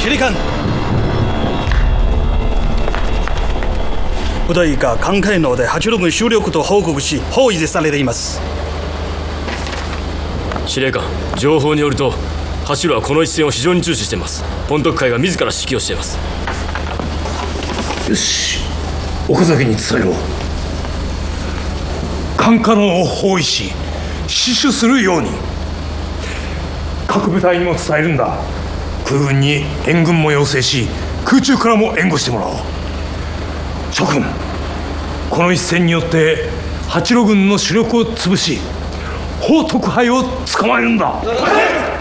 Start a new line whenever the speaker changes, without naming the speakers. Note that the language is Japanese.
司令官、部隊が関海ので八路軍主力と報告し包囲されています。
司令官、情報によると八路はこの一戦を非常に重視しています。ポントク海が自ら指揮をしています。
よし、岡崎に伝えろ。関カノを包囲し死守するように。各部隊にも伝えるんだ。空軍に援軍も要請し、空中からも援護してもらおう。諸君、この一戦によって八路軍の主力を潰し、宝徳杯を捕まえるんだ。